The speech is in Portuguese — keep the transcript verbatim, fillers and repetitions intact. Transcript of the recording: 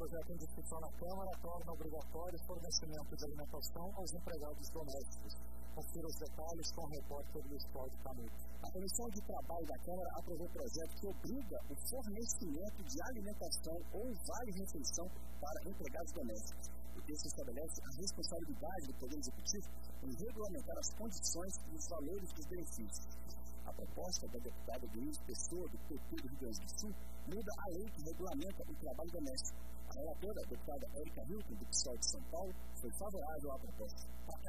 projeto em discussão na Câmara torna obrigatório o fornecimento de alimentação aos empregados domésticos. Confira os detalhes com o repórter Luiz Cláudio Canuto. A Comissão de Trabalho da Câmara aprovou o projeto que obriga o fornecimento de alimentação ou vale-refeição para empregados domésticos. O texto estabelece a responsabilidade do Poder Executivo em regulamentar as condições e os valores dos benefícios. A proposta da deputada Denise Pessoa, do P T do Rio Grande do Sul, muda a lei que regulamenta o trabalho doméstico. A relatora, a deputada Érica Hilton, do P SOL de São Paulo, foi favorável à proposta.